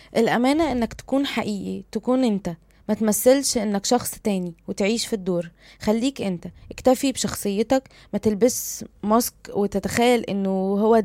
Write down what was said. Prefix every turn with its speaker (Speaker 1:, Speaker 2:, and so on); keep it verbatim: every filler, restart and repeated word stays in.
Speaker 1: الأمانة إنك تكون حقيقي، تكون انت، ما تمثلش انك شخص تاني وتعيش في الدور. خليك انت، اكتفي بشخصيتك، ما تلبس ماسك وتتخيل انه هو